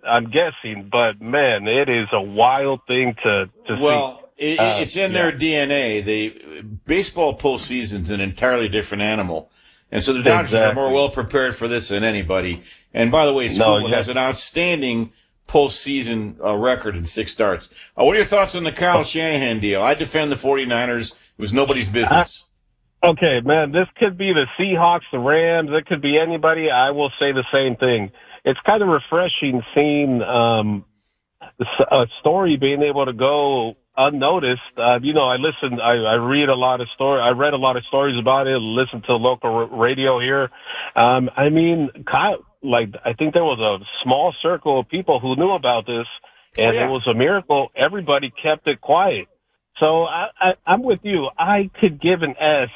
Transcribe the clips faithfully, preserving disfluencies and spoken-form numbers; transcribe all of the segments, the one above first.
I'm guessing, but man, it is a wild thing to, to well, see. It, Uh, it's in yeah. their D N A. They baseball postseason's an entirely different animal, and so the Dodgers Exactly. are more well prepared for this than anybody. And by the way, School No, has an outstanding postseason uh, record in six starts. Uh, what are your thoughts on the Kyle Shanahan deal? I defend the 49ers. It was nobody's business. I, okay, man, this could be the Seahawks, the Rams. It could be anybody. I will say the same thing. It's kind of refreshing seeing um, a story being able to go unnoticed. Uh, you know, I listen, I, I read a lot of story. I read a lot of stories about it, listen to local r- radio here. Um, I mean, Kyle, like, I think there was a small circle of people who knew about this, and Oh, yeah. it was a miracle. Everybody kept it quiet. So I, I, I'm with you. I could give an S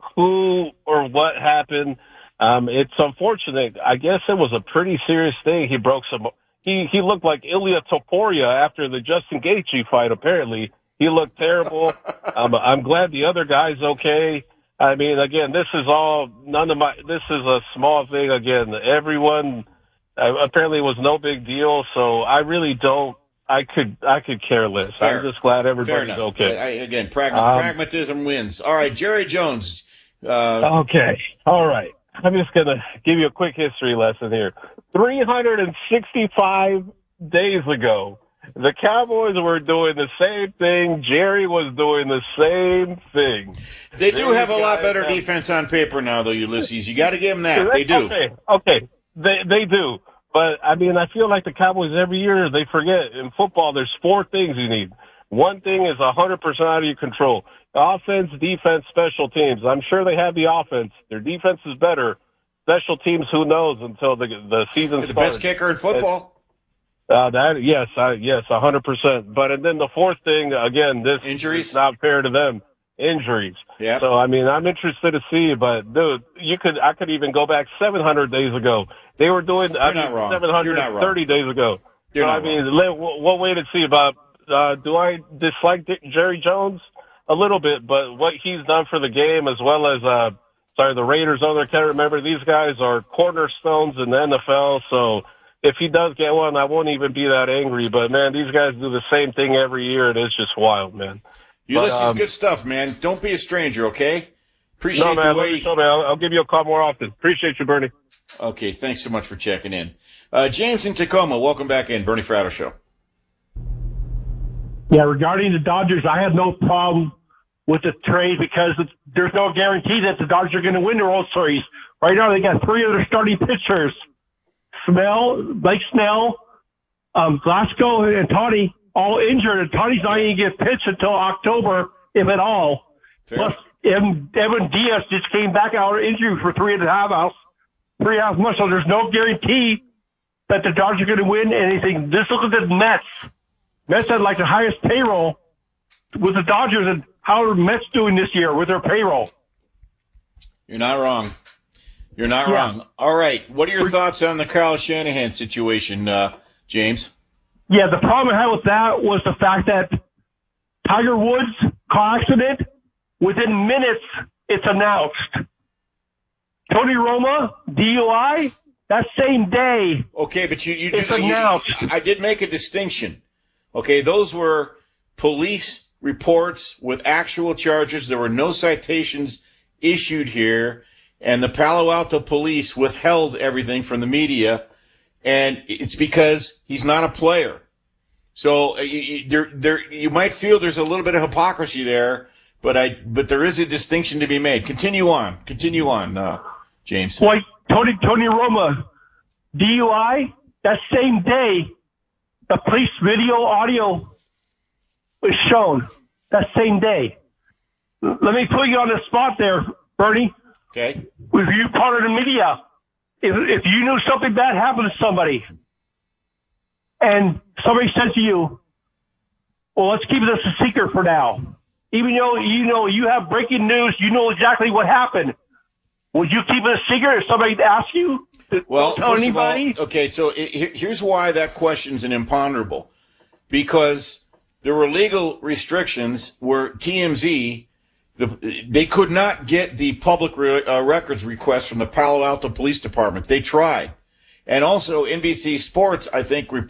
who or what happened. Um, it's unfortunate. I guess it was a pretty serious thing. He broke some. He he looked like Ilya Topuria after the Justin Gaethje fight. Apparently, he looked terrible. um, I'm glad the other guy's okay. I mean, again, this is all none of my. This is a small thing. Again, everyone uh, apparently it was no big deal. So I really don't. I could I could care less. Fair. I'm just glad Fair everybody's enough. okay. I, again, pragma- Um, pragmatism wins. All right, Jerry Jones. Uh, Okay. All right. I'm just going to give you a quick history lesson here. three hundred sixty-five days ago, the Cowboys were doing the same thing. Jerry was doing the same thing. they do These have a lot guys better have- defense on paper now, though, Ulysses. You got to give them that. They do. Okay. Okay. They, they do. But, I mean, I feel like the Cowboys every year, they forget. In football, there's four things you need. One thing is one hundred percent out of your control. Offense, defense, special teams. I'm sure they have the offense. Their defense is better. Special teams, who knows until the the season The starts. best kicker in football. Uh, that yes, I, yes, one hundred percent. But and then the fourth thing, again, this Injuries? is not fair to them. Injuries. Yeah. So I mean, I'm interested to see, but dude, you could I could even go back seven hundred days ago. They were doing I You're not mean, wrong. seven hundred thirty days ago. You're so not I mean, wrong. let, we'll, we'll wait and see about. Uh, do I dislike Dick, Jerry Jones a little bit? But what he's done for the game, as well as uh, sorry, the Raiders. Other can't remember. These guys are cornerstones in the N F L. So if he does get one, I won't even be that angry. But man, these guys do the same thing every year, and it's just wild, man. Ulysses, But, um, good stuff, man. Don't be a stranger, okay? Appreciate No, man. the Let way. me tell me, I'll, I'll give you a call more often. Appreciate you, Bernie. Okay, thanks so much for checking in. Uh, James in Tacoma, welcome back in. Bernie Fratto Show. Yeah, regarding the Dodgers, I have no problem with the trade because it's, there's no guarantee that the Dodgers are going to win the World Series. Right now, they got three of their starting pitchers: Snell, Blake Snell, um, Glasgow, and Tawny, all injured. And Tawny's not going to get pitched until October, if at all. Fair. Plus, Evan, Evan Diaz just came back out of injury for three and a half hours, three and a half months. So there's no guarantee that the Dodgers are going to win anything. Just look at the Mets. Mets had like the highest payroll with the Dodgers, and how are Mets doing this year with their payroll? You're not wrong. You're not Yeah. wrong. All right. What are your thoughts on the Kyle Shanahan situation, uh, James? Yeah, the problem I had with that was the fact that Tiger Woods car accident, within minutes, it's announced. Tony Roma, D U I, that same day. Okay, but you, you, It's you, you announced. I did make a distinction. Okay, those were police reports with actual charges. There were no citations issued here, and the Palo Alto police withheld everything from the media, and it's because he's not a player. So uh, you, you, there, there, you might feel there's a little bit of hypocrisy there, but I, but there is a distinction to be made. Continue on. Continue on, uh, James. Like Tony Tony Roma, D U I, that same day, the police video audio was shown. That same day. Let me put you on the spot there, Bernie. Okay. If you part of the media, if, if you knew something bad happened to somebody, and somebody said to you, well, let's keep this a secret for now. Even though you know you have breaking news, you know exactly what happened. Would you keep it a secret if somebody asked you? Well, Tell first anybody? of all, okay, so it, here's why that question's an imponderable. Because there were legal restrictions where T M Z, the, they could not get the public re, uh, records request from the Palo Alto Police Department. They tried. And also N B C Sports, I think,